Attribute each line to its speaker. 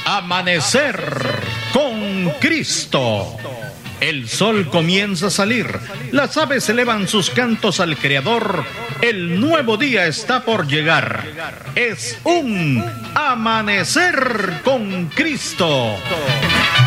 Speaker 1: Amanecer con Cristo. El sol comienza a salir, las aves elevan sus cantos al Creador, el nuevo día está por llegar. Es un amanecer con Cristo.